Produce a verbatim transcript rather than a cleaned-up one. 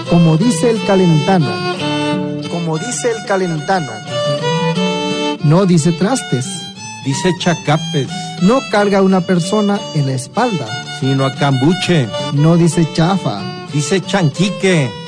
Como dice el calentano. Como dice el calentano. No dice trastes. Dice chacapes. No carga a una persona en la espalda. Sino a cambuche. No dice chafa. Dice chanquique.